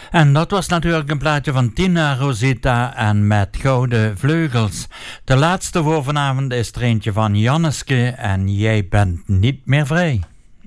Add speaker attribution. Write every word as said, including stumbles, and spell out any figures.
Speaker 1: En dat was natuurlijk een plaatje van Tina Rosita en Met Gouden Vleugels. De laatste voor vanavond is er eentje van Janneske en Jij bent niet meer vrij.